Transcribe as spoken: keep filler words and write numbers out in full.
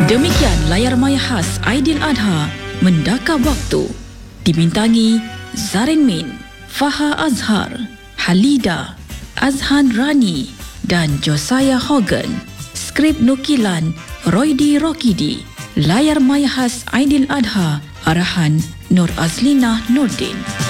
Demikian layar maya khas Aidiladha Mendaka Waktu. Dibintangi Zarin Min, Faha Azhar, Halida, Azhan Rani dan Josiah Hogan. Skrip nukilan Roydi Rokidi. Layar maya khas Aidiladha, arahan Nur Azlina Nordin.